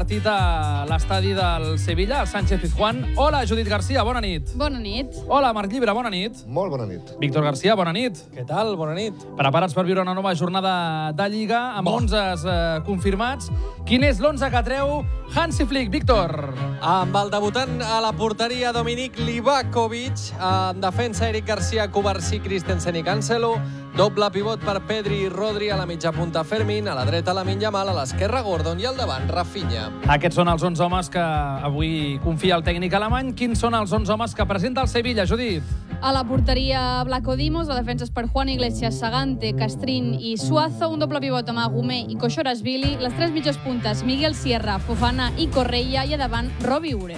partit a l'estadi del Sevilla, el Sánchez-Pizjuán. Hola, Judit Garcia, bona nit. Bona nit. Hola, Marc Llibre, bona nit. Molt bona nit. Víctor Garcia, bona nit. Què tal? Bona nit. Preparats per viure una nova jornada de Lliga amb 11 confirmats. Quin és l'11 que treu Hansi Flick, Víctor? Amb el debutant a la porteria Dominik Livakovic, en defensa Eric Garcia, Cubarsí, Christensen i Cancelo, doble pivot per Pedri i Rodri, a la mitja punta Fermín, a la dreta Lamine Yamal, a l'esquerra Gordon i al davant Rafinha. Aquests són els 11 homes que avui confia el tècnic alemany. Quins són els 11 homes que presenta el Sevilla, Judit? A la porteria Vlaco Dimos, la defensa és per Juan Iglesias, Sagante, Castrín i Suazo, un doble pivot amb Agumé i Koshorashvili, les tres mitges puntes Miguel Sierra, Fofana i Correia, i a davant Robbie Ure.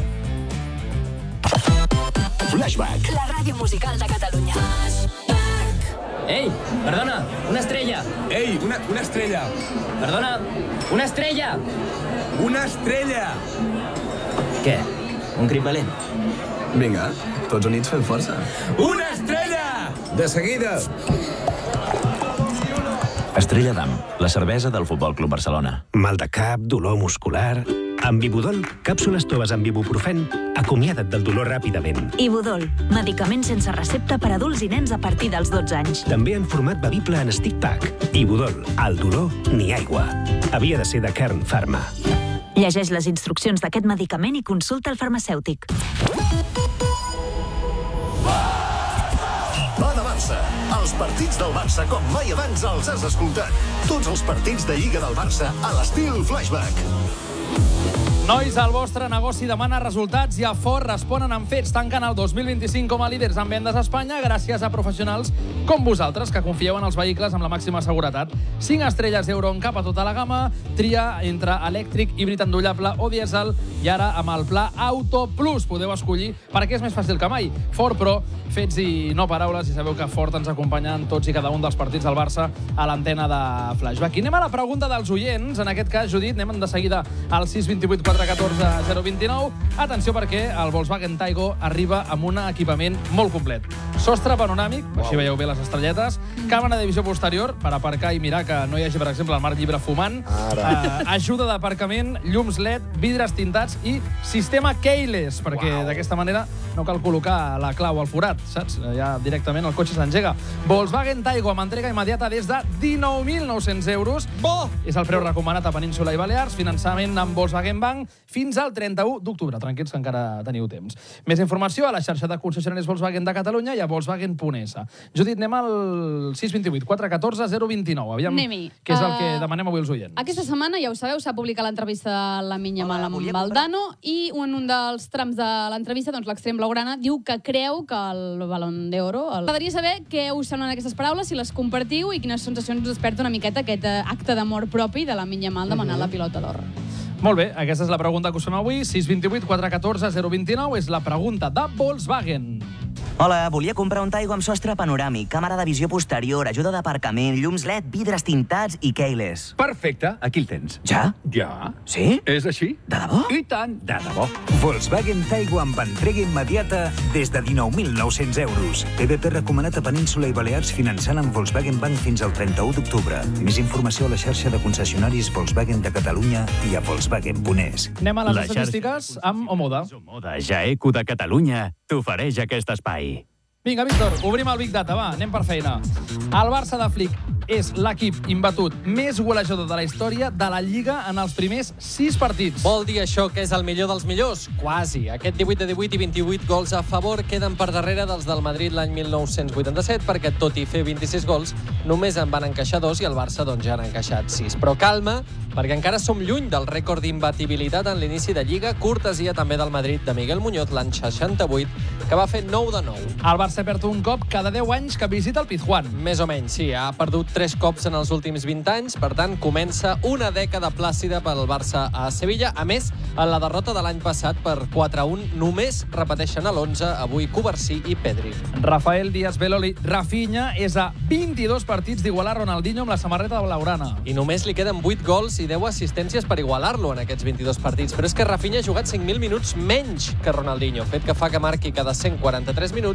Flashback. La ràdio musical de Catalunya. Ei, perdona, una estrella. Ei, una estrella. Perdona, una estrella. Una estrella. Què? Un crit valent? Vinga, tots units fem força. Una estrella! De seguida. Estrella d'Am, la cervesa del Futbol Club Barcelona. Mal de cap, dolor muscular... Amb Ibudol, càpsules toves amb ibuprofen, acomiada't del dolor ràpidament. Ibudol, medicament sense recepta per a adults i nens a partir dels 12 anys. També en format bevible en stick pack. Ibudol, al dolor, ni aigua. Havia de ser de Kern Pharma. Llegeix les instruccions d'aquest medicament i consulta el farmacèutic. Va de Barça. Els partits del Barça com mai abans els has escoltat. Tots els partits de Lliga del Barça a l'estil Flashback. Nois, el vostre negoci demana resultats i a Ford responen amb fets. Tanquen el 2025 com a líders en vendes a Espanya gràcies a professionals com vosaltres, que confieu en els vehicles amb la màxima seguretat. 5 estrelles Euron cap a tota la gamma, tria entre elèctric, híbrid endollable o dièsel, i ara amb el pla Auto Plus podeu escollir perquè és més fàcil que mai. Ford Pro, fets i no paraules, i sabeu que Ford ens acompanya en tots i cada un dels partits del Barça a l'antena de Flashback. I anem a la pregunta dels oients, en aquest cas, Judit, anem de seguida al 628 414 029. Atenció, perquè el Volkswagen Taigo arriba amb un equipament molt complet. Sostre panoràmic, així veieu bé les estrelletes, càmera de visió posterior per aparcar i mirar que no hi hagi, per exemple, el Marc Llibre fumant, ajuda d'aparcament, llums LED, vidres tintats i sistema keyless, perquè d'aquesta manera no cal col·locar la clau al forat, saps? Ja directament el cotxe s'engega. Volkswagen Taigo amb entrega immediata des de 19.900 euros. És el preu recomanat a Península i Balears, finançament amb Volkswagen Bank fins al 31 d'octubre. Tranquils, que encara teniu temps. Més informació a la xarxa de concessionaris Volkswagen de Catalunya i a Volkswagen.es. Judit, anem al 628 414 029. Aviam què és el que demanem avui els oients. Aquesta setmana, ja ho sabeu, s'ha publicat l'entrevista de Lamine Yamal amb Valdano, i en un dels trams de l'entrevista, doncs l'extrem blaugrana diu que creu que el Balón d'Oro... M'agradaria saber què us semblen aquestes paraules, si les compartiu i quines sensacions us desperta una miqueta aquest acte d'amor propi de Lamine Yamal demanant la pilota d'or. Molt bé, aquesta és la pregunta que us fem avui. 628 414 029 és la pregunta de Volkswagen. Hola, volia comprar un Taigo amb sostre panoràmic, càmera de visió posterior, ajuda d'aparcament, llums LED, vidres tintats i keyless. Perfecte, aquí el tens. Ja? Ja. Sí? És així? De debò? I tant, de debò. Volkswagen Taigo amb entrega immediata des de 19.900 euros. PVP recomanat a Península i Balears finançant amb Volkswagen Bank fins al 31 d'octubre. Més informació a la xarxa de concessionaris Volkswagen de Catalunya i a Volkswagen.es. Anem a les estadístiques amb Omoda. Omoda, Jaeco de Catalunya, t'ofereix aquest espai. Vinga, Víctor, obrim el Big Data, va, anem per feina. El Barça de Flick és l'equip imbatut més golejador de la història de la Lliga en els primers 6 partits. Vol dir això que és el millor dels millors? Quasi. Aquest 18 de 18 i 28 gols a favor queden per darrere dels del Madrid l'any 1987, perquè tot i fer 26 gols, només en van encaixar 2 i el Barça doncs, ja han encaixat 6. Però calma, perquè encara som lluny del rècord d'imbatibilitat en l'inici de Lliga, cortesia també del Madrid de Miguel Muñoz l'any 68, que va fer 9 de 9. El Barça perd un cop cada 10 anys que visita el Pizjuán. Més o menys, sí. Ha perdut 3 cops en els últims 20 anys, per tant, comença una dècada plàcida per al Barça a Sevilla. A més, en la derrota de l'any passat per 4-1, només repeteixen a l'11 avui Cubarsí i Pedri. Rafael Díaz Beloli Rafinha és a 22 partits d'igualar Ronaldinho amb la samarreta blaugrana. I només li queden 8 gols i 10 assistències per igualar-lo en aquests 22 partits. Però és que Rafinha ha jugat 5.000 minuts menys que Ronaldinho, fet que fa que marqui cada 143 minuts